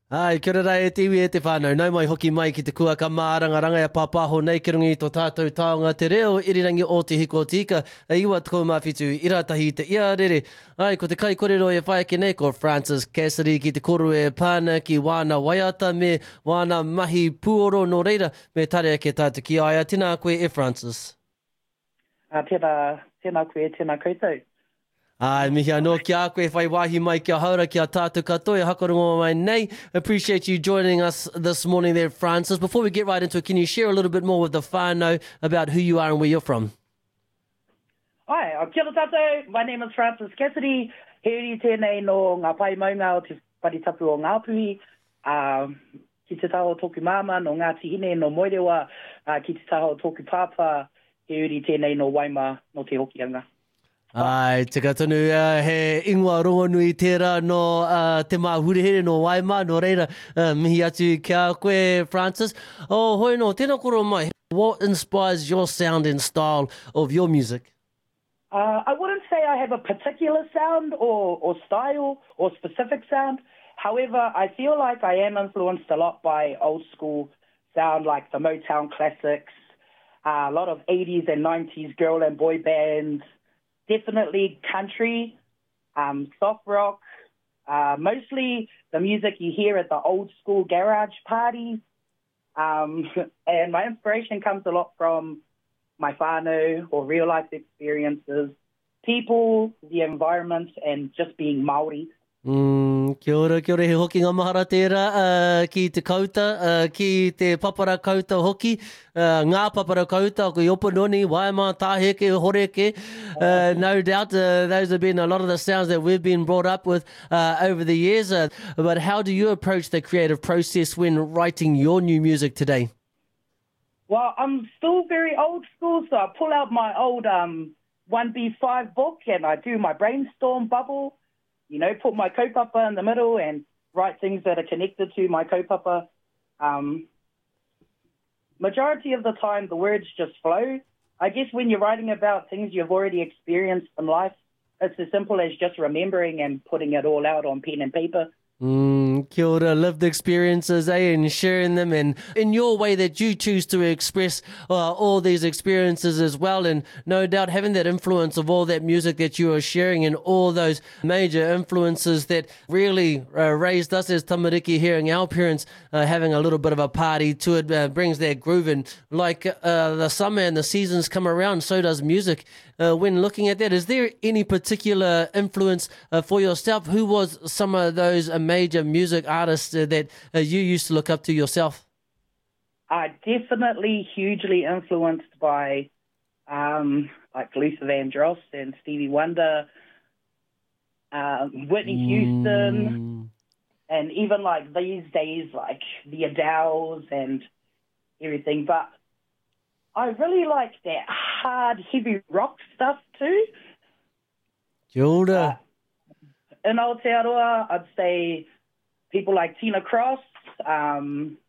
Ai, kia ora e tiwi e te whānau. Nau mai hoki mai ki te kua ka mārangaranga e papaho nei ki rungi tō tātou taonga te reo irirangi o te hiko tika. E iwa tko mawhitu iratahi te ia rere. Ai, ko te kai korero e whae ki nei ko Francis Cassidy ki te koro e pāna ki wāna waiata me wāna mahi puoro no reira me tare ke tātou ki aia. Tēnā koe e Francis. Tēnā koe, tēnā koutou. Ai, mihi anō ki a koe whai wahi mai kia haura ki a tātou katoa hakarongo mai nei. Appreciate you joining us this morning there, Francis. Before we get right into it, can you share a little bit more with the whānau about who you are and where you're from? Ai, kia ora tātou. My name is Francis Cassidy. Heri tēnei no ngā pai maunga o te paritapu o Ngāpuhi. Ki te taho tōku māma no Ngāti Hine no Moerewa. Ki te taho tōku pāpā. Heri tēnei no Waima no te hokianga. Ai, te katonu, he ingoa rongonui tērā no te māhurehere no Waima, no reira, mihi atu kia koe, Francis. Oh, hoi no, tēnā koro mai. What inspires your sound and style of your music? I wouldn't say I have a particular sound or style or specific sound. However, I feel like I am influenced a lot by old school sound like the Motown classics, a lot of 80s and 90s girl and boy bands, definitely country, soft rock, mostly the music you hear at the old school garage parties. And my inspiration comes a lot from my whānau or real life experiences, people, the environment, and just being Māori. Kia ora, he hoki ngā mahara tērā ki te kauta, ki te papara kauta hoki, ngā papara kauta, ko Iopanoni, Waima, Tāheke, Horeke. No doubt those have been a lot of the sounds that we've been brought up with over the years. But how do you approach the creative process when writing your new music today? Well, I'm still very old school, so I pull out my old 1B5 book and I do my brainstorm bubble. You know, put my kaupapa in the middle and write things that are connected to my kaupapa. Majority of the time, the words just flow. I guess when you're writing about things you've already experienced in life, it's as simple as just remembering and putting it all out on pen and paper. Kia ora, lived experiences, and sharing them and in your way that you choose to express all these experiences as well, and no doubt having that influence of all that music that you are sharing and all those major influences that really raised us as tamariki, hearing our parents having a little bit of a party to it brings that groove, and like the summer and the seasons come around, so does music. When looking at that, is there any particular influence for yourself? Who was some of those major music artists that you used to look up to yourself? Definitely hugely influenced by like Luther Vandross and Stevie Wonder, Whitney Houston, and even like these days, like the Adeles and everything. But I really like that hard, heavy rock stuff too. Kia ora. In Aotearoa, I'd say people like Tina Cross, Annie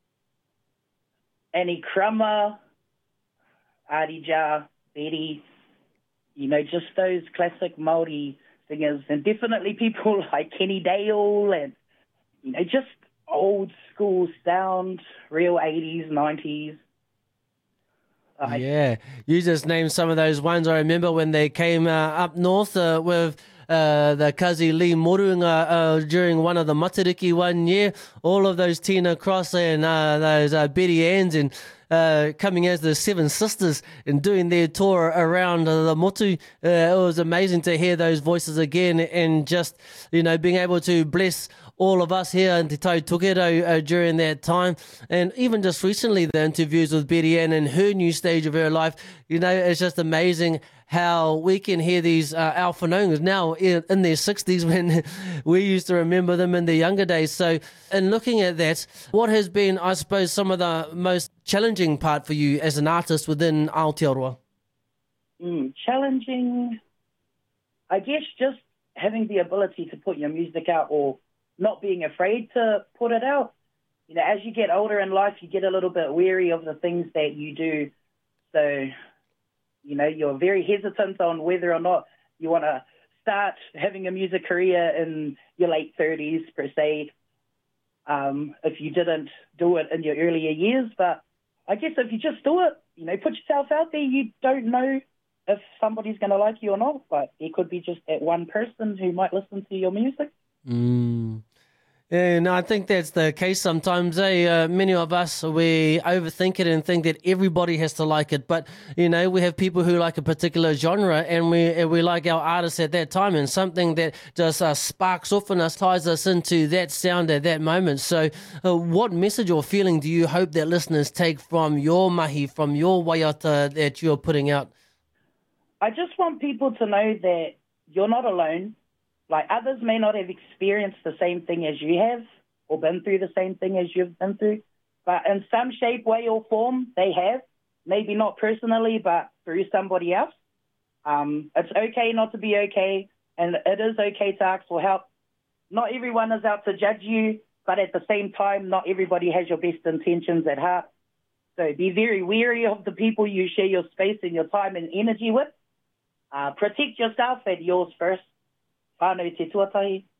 Crummer, Arija, Betty, you know, just those classic Māori singers, and definitely people like Kenny Dale and, you know, just old school sound, real 80s, 90s. Yeah, you just named some of those ones. I remember when they came up north with the Kazi Lee Morunga during one of the Matariki one year. All of those Tina Cross and those Betty Anns and coming as the Seven Sisters and doing their tour around the motu. It was amazing to hear those voices again and just, you know, being able to bless all of us here in Te Tau Toketo during that time. And even just recently, the interviews with Betty Ann and her new stage of her life, you know, it's just amazing how we can hear these our whanaungas now in their 60s when we used to remember them in their younger days. So in looking at that, what has been, I suppose, some of the most challenging part for you as an artist within Aotearoa? Challenging, I guess just having the ability to put your music out or not being afraid to put it out. You know, as you get older in life, you get a little bit weary of the things that you do. So, you know, you're very hesitant on whether or not you want to start having a music career in your late 30s, per se. if you didn't do it in your earlier years. But I guess if you just do it, put yourself out there, you don't know if somebody's going to like you or not, but it could be just that one person who might listen to your music. And I think that's the case sometimes. Many of us, we overthink it and think that everybody has to like it. But, we have people who like a particular genre, and we like our artists at that time, and something that just sparks off in us, ties us into that sound at that moment. So what message or feeling do you hope that listeners take from your mahi, from your waiata that you're putting out? I just want people to know that you're not alone. Like, others may not have experienced the same thing as you have or been through the same thing as you've been through. But in some shape, way, or form, they have. Maybe not personally, but through somebody else. It's okay not to be okay, and it is okay to ask for help. Not everyone is out to judge you, but at the same time, not everybody has your best intentions at heart. So be very wary of the people you share your space and your time and energy with. Protect yourself and yours first. Whānau te tuatahi.